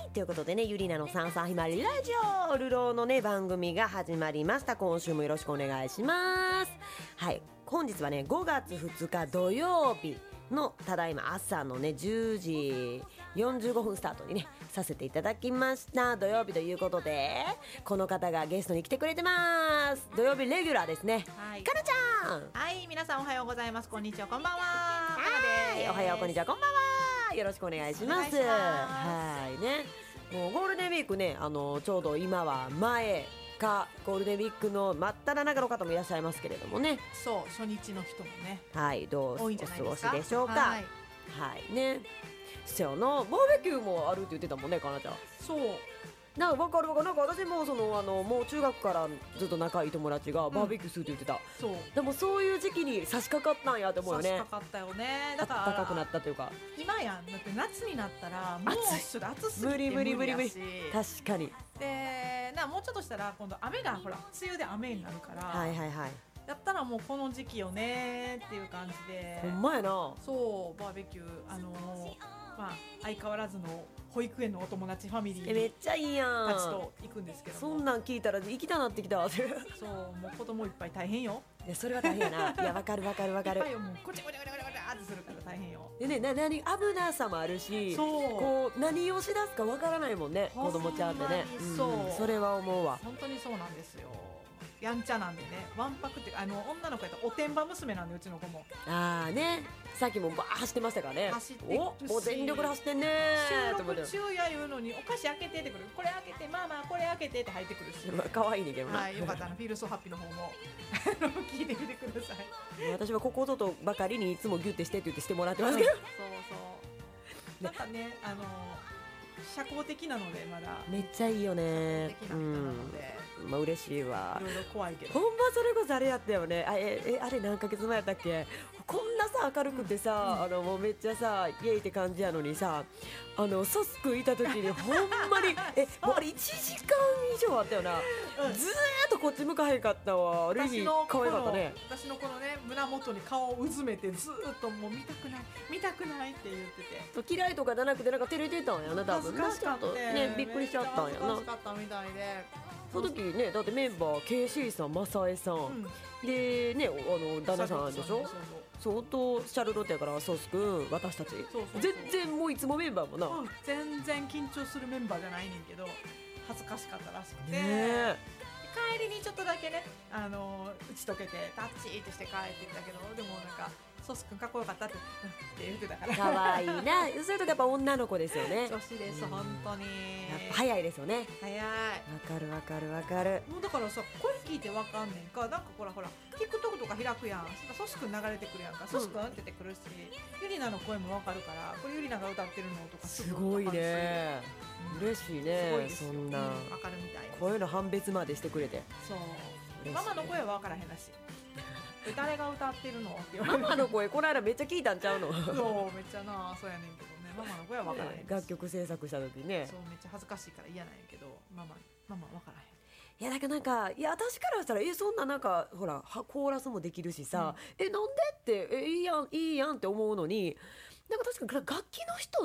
ということでね、ゆりなのさんさひまりラジオルローのね番組が始まりました。今週もよろしくお願いします。はい、本日はね5月2日土曜日のただいま朝のね10時45分スタートにねさせていただきました。土曜日ということでこの方がゲストに来てくれてます。土曜日レギュラーですね、 はい、 かなちゃん。 はい、皆さんおはようございます。こんにちは、こんばんは。 はい、おはよう、こんにちは、こんばんは。よろしくお願いします。はいね、もうゴールデンウィークね、ちょうど今は前かゴールデンウィークの真っ只中の方もいらっしゃいますけれどもね。 そう、初日の人もね、 はい、どうお過ごし多いんじゃないですか。 でしょうか。 はい、 はいね、そうやな、バーベキューもあるって言ってたもんね、かなちゃん。 そう、 なんか分かる分かる。なんか私ももう中学からずっと仲いい友達がバーベキューするって言ってた、 そう、 でもそういう時期に差し掛かったんやって思うよね。 差し掛かったよね。だから暖かくなったというか、 今やん、だって夏になったらもう暑すぎて無理無理やし、 確かに。 でもうちょっとしたら今度雨がほら梅雨で雨になるから、 はいはいはい、 やったらもうこの時期よねっていう感じで、 ほんまやな。 そうバーベキューまあ相変わらずの保育園のお友達ファミリめーっちゃいいやたちん。 と行くんですけども、 そんなん聞いたら行きたなってきた。 そうもう子供いっぱい大変よ。 いやそれは大変やな。いや分かる分かる分かるいっぱいよ、もうこちゃこちゃこちゃこちゃってするから大変よ。 でね、何危なさもあるし、 そうこう何をしだすか分からないもんね、子供ちゃんってね。 ほんまにそう、 それは思うわ。 本当にそうなんですよ。やんちゃなんでね、わんぱくっていうか女の子やったらおてんば娘なんで、うちの子もああね、さっきもバー走ってましたからね。 走ってるし、 お全力で走ってんねーと思って収録中や言うのにお菓子開けてってくる、これ開けてママこれ開けてって入ってくるし、 まあ可愛いねんけどな、 はい、よかったらフィールソハッピーの方も聞いてみてください。 私はここぞとばかりにいつもギュッてしてって言ってしてもらってますけど、 そうそう、なんかね、社交的なのでまだめっちゃいいよね。 的な人なので、 まあ嬉しいわ。 いろいろ怖いけど、 ほんまそれこそあれやったよね。あれ何ヶ月前やったっけ。こんなさ明るくてさ、もうめっちゃさイエイって感じやのにさ、ソスクいた時にほんまにもうあれ1時間以上あったよな、ずーっとこっち向かへんかったわ。ある意味可愛かったね。 私のこのね胸元に顔をうずめてずーっともう見たくない見たくないって言ってて、 嫌いとかじゃなくてなんか照れてたんやな多分な。 恥ずかしかったね、びっくりしちゃったんやな。 恥ずかしかったみたいで、 その時ね、だってメンバー KC さん、マサエさん、でね、旦那さんでしょ。そうとシャルロッテやからソースくん、私たち全然もういつもメンバーもな、 全然緊張するメンバーじゃないねんけど恥ずかしかったらしくて、 ね、 帰りにちょっとだけね打ち解けてタッチってして帰ってきたけど、でもなんかソースくんかっこよかったって言ってたから、 可愛いな。そういうとやっぱ女の子ですよね。 女子です、本当にやっぱ早いですよね。 早い。 わかるわかるわかる。 もうだからさ、声聞いてわかんねんか、なんかほら TikTok とか開くやん、ソシくん流れてくるやんか、ソシくんって出てくるし、ゆりなの声もわかるから、これゆりなが歌ってるのとかすごいね、嬉しいね。そんなわかるみたいです。 声の判別までしてくれて、 そうママの声はわからへんらしい。誰が歌ってるのって言われる。 ママの声この間めっちゃ聞いたんちゃうの。 そうめっちゃな、そうやねんけどね、ママの声はわからへん。 楽曲制作した時ね、 そうめっちゃ恥ずかしいから嫌なんやけど、ママわからへん。 いやだからなんか、いや私からしたらそんななんかほらコーラスもできるしさ、なんでっていいやんって思うのに、なんか確かに楽器の人って、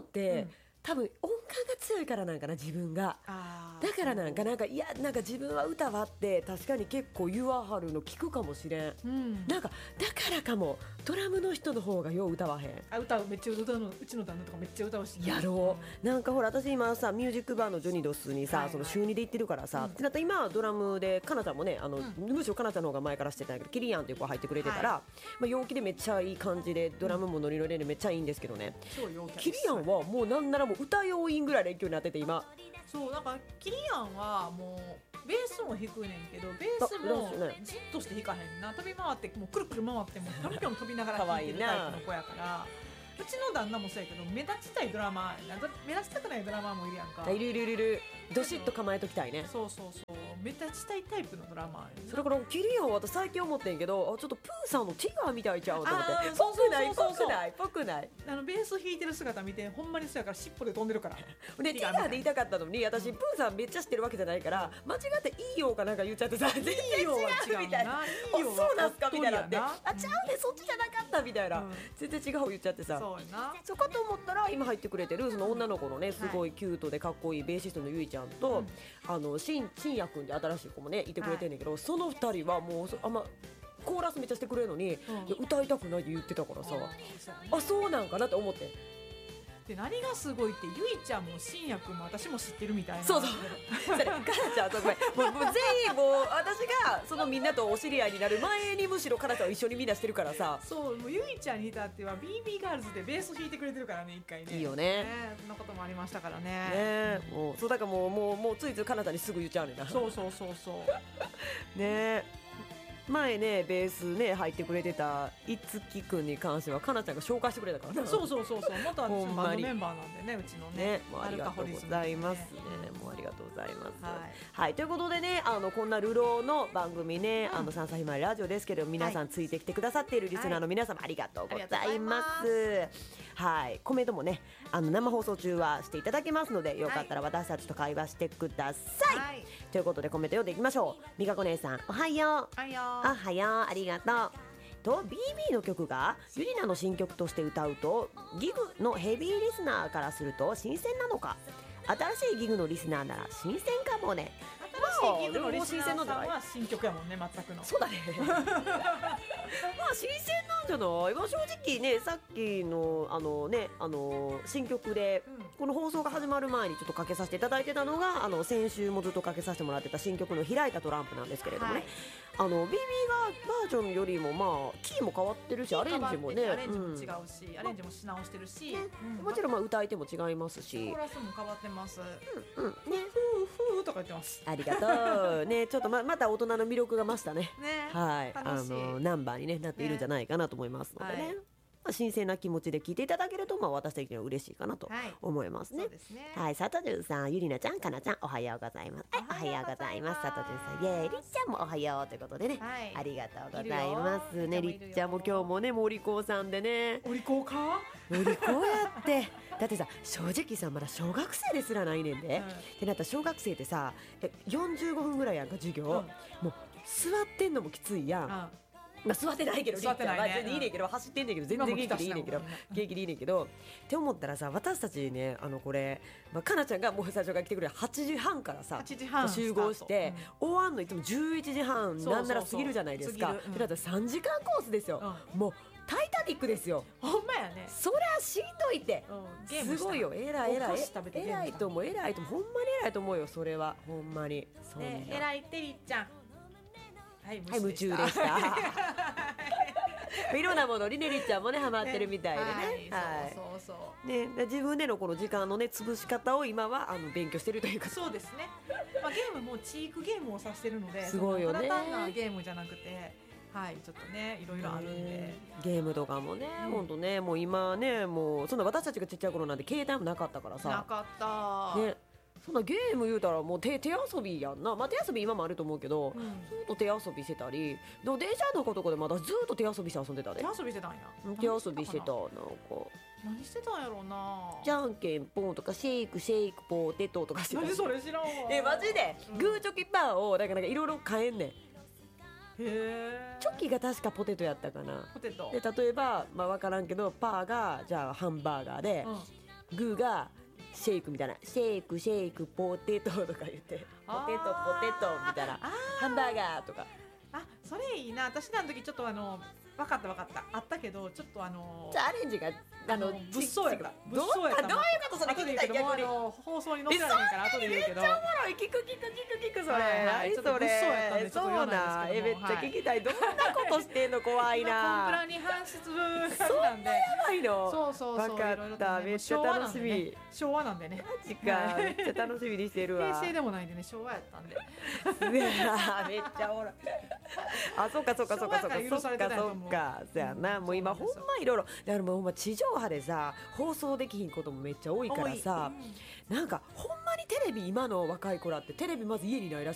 多分音感が強いからなんかな、自分が。だからなんかいやなんか自分は歌はって確かに結構言わはるの聞くかもしれん、なんかだからかも、ドラムの人の方がよう歌わへん。 歌うめっちゃ歌うの、うちの旦那とかめっちゃ歌うし、 やろう、なんかほら私今さミュージックバーのジョニドスにさ、その週2で行ってるからさ、ってなったら今はドラムでかなちゃんもね、むしろかなちゃんの方が前からしてたんやけど、キリアンっていう子が入ってくれてたら、まあ、陽気でめっちゃいい感じでドラムもノリノリでめっちゃいいんですけどね、キリアンはもうなんならもう歌要員ぐらいの影響になってて今。 そうなんかキリアンはもうベースも弾くねんけど、ベースもじっとして弾かへんな、飛び回ってもうくるくる回ってもぴょんぴょん飛びながら弾いてるタイプの子やから、うちの旦那もそうやけど、目立ちたいドラマー、目立ちたくないドラマーもいるやんか。 いるどしっと構えときたいね。 そうめっちゃしたいタイプのドラマ。 それからキリヤンは私最近思ってんけど、ちょっとプーさんのティガーみたいちゃうと思って、 そうそうぽくないベース弾いてる姿見てほんまにそうやから尻尾で飛んでるからでティガーで言いたかったのに、私プーさんめっちゃ知ってるわけじゃないから間違っていいよかなんか言っちゃってさ、全然違うみたいな、そうなんすかみたいなって、ちゃうねそっちじゃなかったみたいな、全然違う言っちゃってさ、そうかと思ったら今入ってくれてるその女の子のね、すごいキュートでかっこいいベーシストのゆいちゃんと、新也くんで新しい子もねいてくれてんねんけど、その2人はもうコーラスめっちゃしてくれるのに、歌いたくないって言ってたからさ、そうなんかなって思って。 で何がすごいってゆいちゃんも新也くんも私も知ってるみたいな。 そうそれかなちゃん、ごめん、もう全員もう私がそのみんなとお知り合いになる前にむしろかなちゃんを一緒にみんなしてるからさ、 そうもうゆいちゃんに至っては BB ガールズでベース弾いてくれてるからね、一回ね。 いいよね。 そんなこともありましたからね。 もうそうだからもうついついかなちゃんにすぐ言っちゃうねんな。 そうね。前ねベースね入ってくれてたいつきくんに関してはかなちゃんが紹介してくれたからね。 そう元私のバンドメンバーなんでね、うちのね。 もうありがとうございますね。もうありがとうございます。はい、ということでね、こんな流浪の番組ね、三歳ひまわりラジオですけど、皆さんついてきてくださっているリスナーの皆様、ありがとうございます。はい、コメントもね生放送中はしていただけますので、よかったら私たちと会話してください。ということでコメント読んでいきましょう。みかこ姉さん、おはよう。おはよう、ありがとう。と BB の曲がゆりなの新曲として歌うと、ギグのヘビーリスナーからすると新鮮なのか。新しいギグのリスナーなら新鮮かもね。 新しいギグのリスナーさんは新曲やもんね、全くの。 そうだね新鮮なんじゃない。正直ね、さっきの新曲で、この放送が始まる前にちょっとかけさせていただいてたのが、先週もずっとかけさせてもらってた新曲の開いたトランプなんですけれどもね、BB がバージョンよりもキーも変わってるし、アレンジもね、 アレンジも違うし、アレンジもし直してるし、 もちろん歌い手も違いますし、 コーラスも変わってます。 ね、 ふーとか言ってます。 ありがとうね。ちょっとまた大人の魅力が増したね。はい、ナンバーに、なっているんじゃないかなと思いますのでね。新鮮な気持ちで聞いていただけると、私的には嬉しいかなと思いますね。はい、佐藤潤さん、ゆりなちゃん、かなちゃん、おはようございます。おはようございます。佐藤潤さん、イエーイ、りっちゃんもおはようということでね、ありがとうございますね。りっちゃんも今日もね、お利口さんでね。 お利口か？ お利口やってだってさ、正直さ、まだ小学生ですらないねんで、ってなったら小学生ってさ45分ぐらいやんか授業、もう座ってんのもきついやん。座ってないけど、 座ってないね、 全然いいねんけど、走ってんねんけど、全然元気でいいねんけど、って思ったらさ、私たちね、これ、かなちゃんがもう最初から来てくれる8時半からさ集合して、終わんのいつも11時半なんなら過ぎるじゃないですか。ってなったら3時間コースですよ。もうタイタニックですよ。 ほんまやね。 そりゃしんどいって、すごいよ。偉いと思う、ほんまに偉いと思うよ。それはほんまに偉いてりっちゃん、はい、 夢中でしたいろんなものにね、りっちゃんもねハマってるみたいでね。自分でのこの時間のね潰し方を今は勉強してるというか。 そうですね。ゲームもチークゲームをさせてるので、 すごいよね。 ただ単なゲームじゃなくて、はい、ちょっとね、いろいろあるんで、 ゲームとかもね、本当ね、もう今ね、もうそんな私たちがちっちゃい頃なんて携帯もなかったからさ。 なかったね。そんなゲーム言うたらもう手遊びやんな。手遊び今もあると思うけど、ずっと手遊びしてたり、でも電車のことでまだずっと手遊びして遊んでたで。 手遊びしてたんや。 手遊びしてた。なんか何してたんやろうな。 じゃんけんポンとかシェイクポテトとかしてた。 何それ知らんわ。 マジで、グーチョキパーをなんかいろいろ変えんねん。チョキが確かポテトやったかな。で例えば分からんけど、パーがじゃあハンバーガーで、グーがシェイクみたいな、シェイクポテトとか言って、ポテトみたいな、ハンバーガーとか。 それいいな。私らの時ちょっと分かったあったけど、ちょっとじゃあアレンジが物騒やった。 どういうこと？それ聞きたい。逆に放送に載せられへんから後で言うけど、 めっちゃおもろい。聞くそれ。 ちょっと物騒やったんでちょっと言わないですけども、 めっちゃ聞きたい。どんなことしてんの？怖いな。 コンプラに反する感じなんで。 やばいの。 そう分かった。めっちゃ楽しみ。 昭和なんでね。 マジか。めっちゃ楽しみにしてるわ。 平成でもないんでね、昭和やったんで。 めっちゃおもろい。そうか。そうやな。もう今ほんまいろいろ。だからもうほんま地上波でさ放送できひんこともめっちゃ多いからさ、なんかほんまにテレビ、今の若い子らってテレビまず家にないらしくて、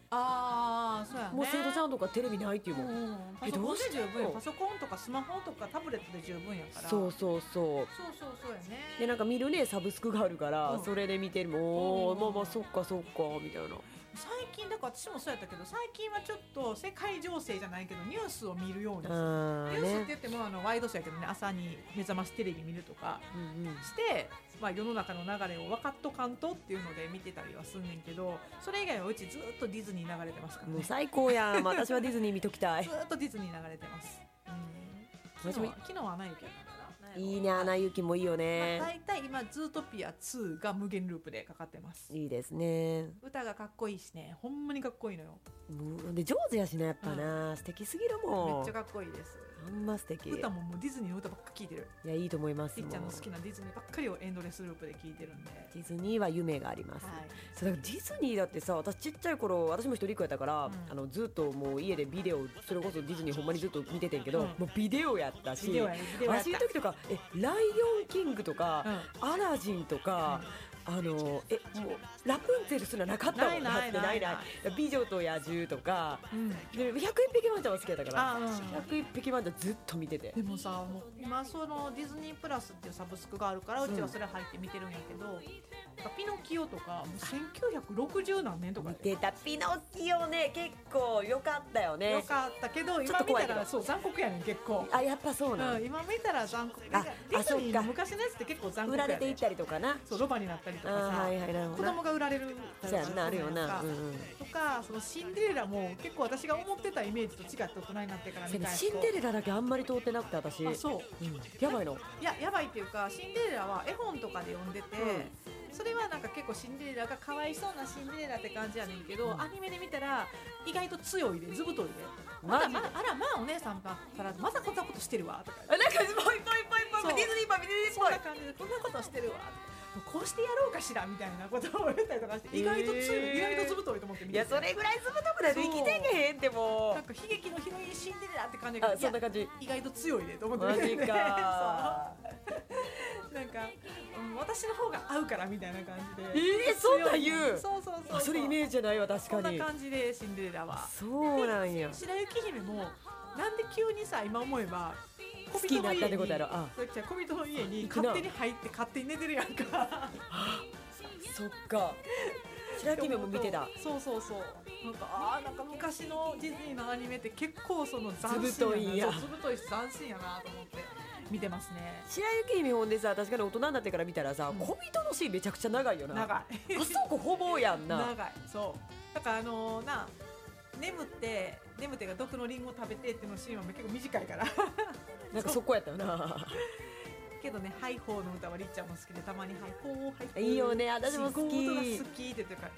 ああそうやね。 もう生徒ちゃんとかテレビないっていうもん、 パソコンでどうして十分や。 もパソコンとかスマホとかタブレットで十分やから。 そうそうそうそうやね。 でなんか見るねサブスクがあるから、 うんそれで見てるもうんん、まあまあそっかそっかみたいな。 最近だから私もそうやったけど、最近はちょっと世界情勢じゃないけどニュースを見るようにして、ニあュースってね、 言ってもワイドショーやけどね、朝に目覚ましテレビ見るとかうんうん、 して、まあ、世の中の流れを分かっとかんとっていうので見てたりはすんねんけど、それ以外はうちずっとディズニー流れてますからね。 もう最高やん、まあ私はディズニー見ときたいずっとディズニー流れてます。昨日はアナ雪やったかな。 いいね、アナ雪もいいよね、 だいたい今ズートピア2が無限ループでかかってます。 いいですね。 歌がかっこいいしね、ほんまにかっこいいのよ。 もうで上手やしなやっぱな、素敵すぎるめもん、 っちゃかっこいいです。 ほんま素敵。 歌ももうディズニーの歌ばっか聴いてる。 いやいいと思いますもん。 りっちゃんの好きなディズニーばっかりをエンドレスループで聴いてるんで。 ディズニーは夢があります、 はい。 そうだからディズニーだってさ、私ちっちゃい頃、私も一人っ子やったから、ずっともう家でビデオ、それこそディズニーほんまにずっと見ててんけど、 うんもうビデオやったし、 ビデオや私の時とかライオンキングとか、アラジンとか、もうラプンツェルすらなかったもん。だってない美女と野獣とか、で101匹ワンちゃんは好きやったから101匹ワンちゃんずっと見てて。 でもさ、もう今そのディズニープラスっていうサブスクがあるから、うちはそれ入って見てるんやけど、ピノキオとかもう1960何年とか見てた。ピノキオね、結構良かったよね。 よかったけど、 ちょっ今見と怖いけどたらそう残酷やねん結構。 やっぱそうなん、 今見たら残酷。 あディズニーのそっか昔のやつって結構残酷売やねん。 られていったりとかな。 そうロバになったりとかさ、 はいはい、なるほ子どな。 供が売られるそうやんな、あるよな。 とか、そのシンデレラも結構私が思ってたイメージと違って大人になってから見たやつと。 シンデレラだけあんまり通ってなくて私。 そうやばいの。 いや、やばいっていうか、シンデレラは絵本とかで読んでて、それはなんか結構シンデレラがかわいそうなシンデレラって感じやねんけど、アニメで見たら意外と強いで、ずぶといで、 マジであらまあお姉さんがまたこんなことしてるわとか、 なんかぽいぽいぽいぽい、ディズニーパー、ディズニーそんな感じでこんなことしてるわとか、こうしてやろうかしらみたいなことを言ったりとかして、意外と強い、意外とずぶといと思って見てて、 いやそれぐらいずぶとくないと生きてけへんってもなんか悲劇のヒロインシンデレラって感じだけど、 そんな感じ。 意外と強いでと思ってマジ見ててか。 そうなんか、私の方が合うからみたいな感じで、 そんなん言う。 そうそれイメージじゃないわ、確そんなかに。 感じでシンデレラは。 そうなんや。 白雪姫もなんで急にさ、今思えば好きになったってことやろ。 小人の家に勝手に入って勝手に寝てるやんか。 そっか。白雪姫も見てた。 そうなんかなんか昔のディズニーのアニメって結構その斬新ずぶといんやずぶといし斬新やなと思って見てますね。 白雪姫ほんでさ、確かに大人になってから見たらさ、小人のシーンめちゃくちゃ長いよな。 長い。 あそこほぼやんな。 長い。そうだから眠ってが毒のリンゴ食べてっていうのシーンは結構短いから。 なんかそこやったよな。 けどね、ハイホーの歌はりっちゃんも好きで、たまにハイホーハイホーいいよね、私も好き。 仕事が好きって言ってるから、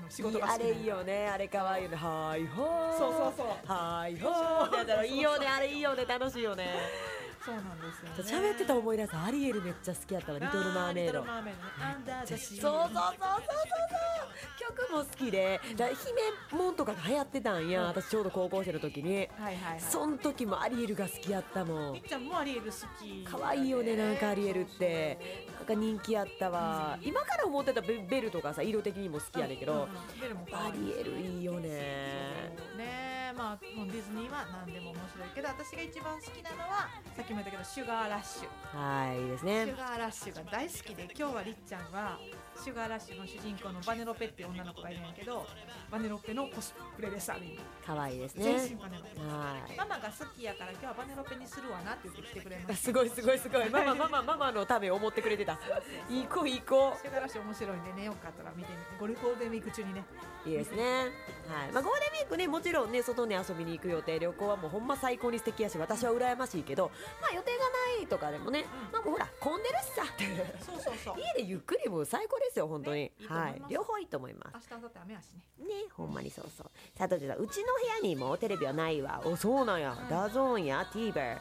仕事が好き。 あれいいよね、あれ可愛いよね。はいほー。 そうはいほーってやったらいいよね、あれいいよね、楽しいよね。 そうなんですよね。 喋ってた思い出す。アリエルめっちゃ好きやったわ、リトルマーメイド。 リトルマーメイドね。アンダーザシー。 そう曲も好きで、姫もんとかが流行ってたんや、私ちょうど高校生の時に。そん時もアリエルが好きやったもん。 りっちゃんもアリエル好き。 可愛いよね、なんかアリエルってなんか人気やったわ。今から思ってたベルとかさ、色的にも好きやねんけど、アリエルいいよね。 まあディズニーは何でも面白いけど、私が一番好きなのはさっきも言ったけどシュガーラッシュ。 はい、いいですね。 シュガーラッシュが大好きで、今日はりっちゃんはシュガーラッシュの主人公のバネロペっていう女の子がいるんやけど、バネロペのコスプレでさ、 可愛いですね。 全身バネロペ。ママが好きやから今日はバネロペにするわなって言ってきてくれました。 すごいママのためを思ってくれてた。いい子いい子。 シュガーラッシュ面白いんでね、よかったら見てみて。ゴールデンウィーク中にね。 いいですね。はい。ゴールデンウィークね、もちろんね、外に遊びに行く予定、旅行はもうほんま最高に素敵やし、私は羨ましいけど、予定がないとかでもね、もうほら混んでるしさ。 そう家でゆっくりも最高ですよ、本当に。はい。両方いいと思います。 明日だって雨やしね。 ね、ほんまにそう。さあ、どうぞ、うちの部屋にもテレビはないわ。そうなんや。ダゾーンや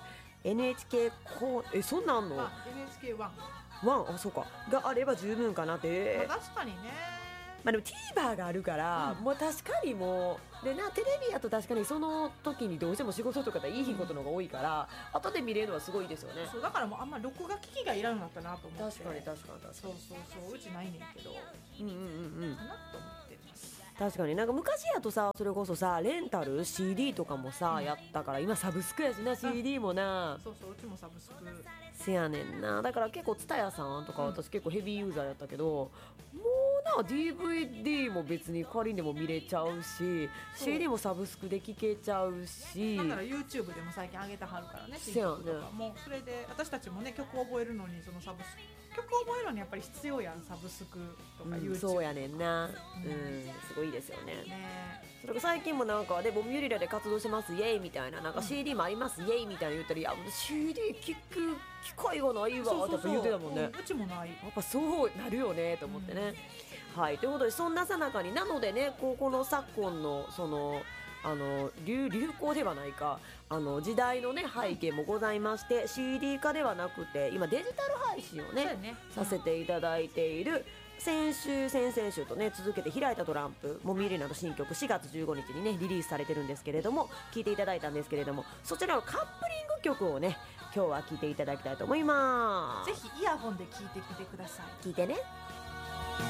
TVer、NHK そんなんあんの ？NHK1。 そうか。があれば十分かなって。 確かにね。 でも TVer があるから、もう確かにもうでな、テレビやと確かにその時にどうしても仕事とかでいいことの方が多いから、後で見れるのはすごいですよね。 そうだからもうあんま録画機器がいらんようになったなと思って。 確かにそううちないねんけど、 かなと思ってます。 確かになんか昔やとさそれこそさレンタル CD とかもさ、やったから今サブスクやしな CD もな。 そうそう、うちもサブスク。 せやねんな。だから結構蔦屋さんとか私結構ヘビーユーザーやったけど、もうな DVD も別に借りんでも見れちゃうし CD もサブスクで聴けちゃうし、 だから YouTube でも最近上げてはるからね、 せやね。 もうそれで私たちもね曲を覚えるのにそのサブスク曲を覚えるのにやっぱり必要やん、サブスクとか YouTube、 そうやねんな。すごいですよね。それが最近もなんかでボミュリラで活動してますイエイみたいな、なんか CD もありますイエイみたいな言ったら、いや CD 聴く機会がないわってやっぱ言ってたもんね。 うちもない。 やっぱそうなるよねと思ってね。はい、ということでそんなさなかになのでね、この昨今のその流行ではないか時代のね背景もございまして、 CD 化ではなくて今デジタル配信をねさせていただいている、先々週とね続けて開いたトランプもみりなの新曲4月15日にねリリースされてるんですけれども、聴いていただいたんですけれども、そちらのカップリング曲をね今日は聴いていただきたいと思います。 ぜひイヤホンで聴いてみてください。 聴いてね。